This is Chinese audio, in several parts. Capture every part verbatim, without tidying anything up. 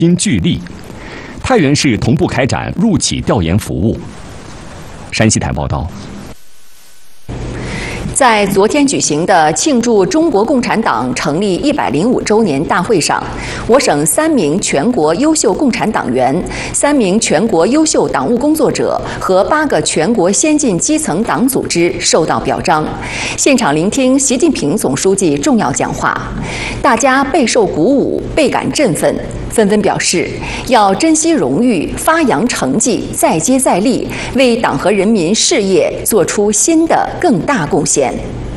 因聚力。太原市同步开展入企调研服务。山西台报道。 在昨天举行的庆祝中国共产党成立一百零五周年大会上，我省三名全国优秀共产党员、三名全国优秀党务工作者和八个全国先进基层党组织受到表彰，现场聆听习近平总书记重要讲话，大家备受鼓舞，倍感振奋，纷纷表示要珍惜荣誉，发扬成绩，再接再厉，为党和人民事业做出新的更大贡献。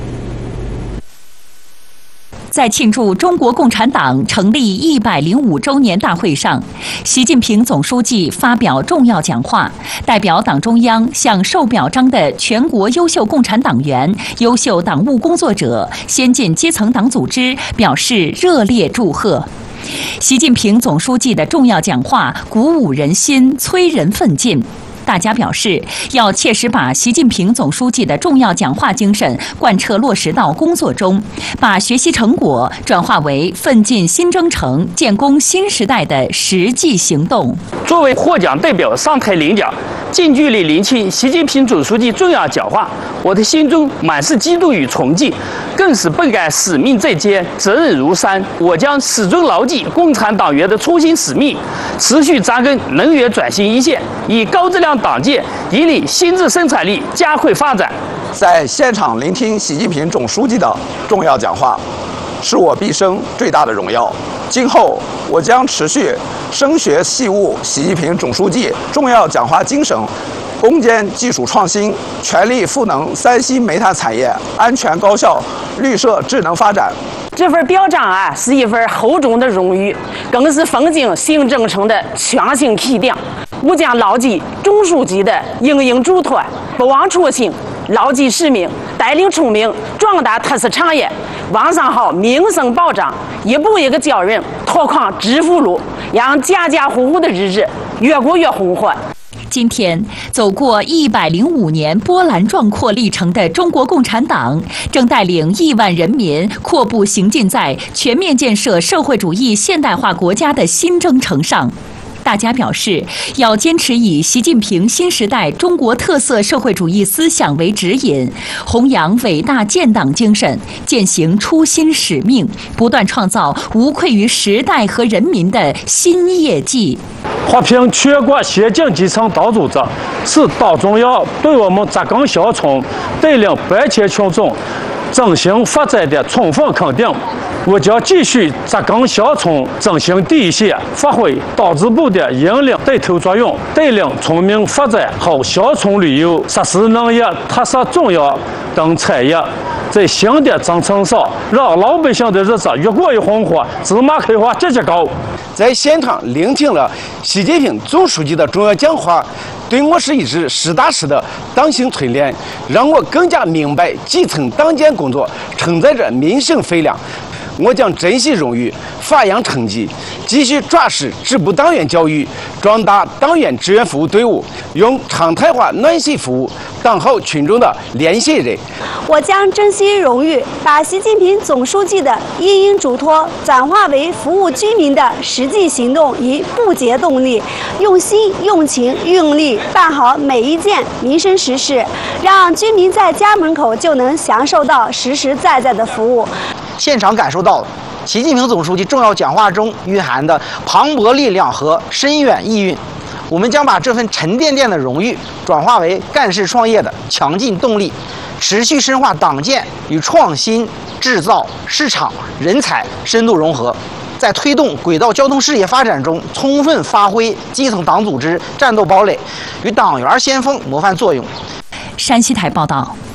在庆祝中国共产党成立一百零五周年大会上，习近平总书记发表重要讲话，代表党中央向受表彰的全国优秀共产党员、优秀党务工作者、先进基层党组织表示热烈祝贺。习近平总书记的重要讲话鼓舞人心，催人奋进。大家表示，要切实把习近平总书记的重要讲话精神贯彻落实到工作中，把学习成果转化为奋进新征程、建功新时代的实际行动。 作为获奖代表上台领奖，近距离聆听习近平总书记重要讲话，我的心中满是激动与崇敬，更是倍感使命在肩，责任如山。我将始终牢记共产党员的初心使命，持续扎根能源转型一线，以高质量党建引领新质生产力加快发展。 在现场聆听习近平总书记的重要讲话，是我毕生最大的荣耀。今后我将持续深学细悟习近平总书记重要讲话精神，攻坚技术创新，全力赋能山西煤炭产业安全高效、绿色智能发展。 这份表彰啊，是一份厚重的荣誉，更是封进新征程的强行起点。我将牢记总书记的营营嘱托，不忘初心，牢记使命，带领村民壮大特色产业，往上好民生保障，一步一个脚印，拓宽致富路，让家家户户的日子越过越红火。 今天，走过一百零五年波澜壮阔历程的中国共产党，正带领亿万人民阔步行进在全面建设社会主义现代化国家的新征程上。大家表示，要坚持以习近平新时代中国特色社会主义思想为指引，弘扬伟大建党精神，践行初心使命，不断创造无愧于时代和人民的新业绩。 获评全国先进基层党组织，是党中央对我们扎根乡村、带领百千群众振兴发展的充分肯定。我将继续扎根乡村，振兴第一线，发挥党支部的引领带头作用，带领村民发展好乡村旅游、实施农业特色种植等产业，在新的征程上，让老百姓的日子越过越红火，芝麻开花节节高。 在现场聆听了习近平总书记的重要讲话，对我是一直实打实的党性淬炼，让我更加明白基层党建工作承载着民生肥粮。我将珍惜荣誉，发扬成绩，继续抓实支部党员教育，壮大党员志愿服务队伍，用常态化暖心服务当好群众的联系人。 我将珍惜荣誉，把习近平总书记的殷殷嘱托转化为服务居民的实际行动与不竭动力，用心、用情、用力办好每一件民生实事，让居民在家门口就能享受到实实在在的服务。 现场感受到习近平总书记重要讲话中蕴含的磅礴力量和深远意蕴。我们将把这份沉甸甸的荣誉转化为干事创业的强劲动力，持续深化党建与创新、制造、市场、人才深度融合，在推动轨道交通事业发展中充分发挥基层党组织战斗堡垒与党员先锋模范作用。 山西台报道。